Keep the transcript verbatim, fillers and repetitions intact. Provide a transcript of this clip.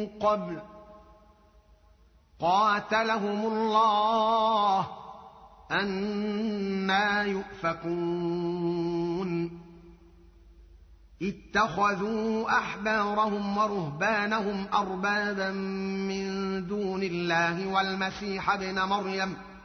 قبل قاتلهم الله أنى يؤفكون اتخذوا أحبارهم ورهبانهم أربابا من دون الله والمسيح ابن مريم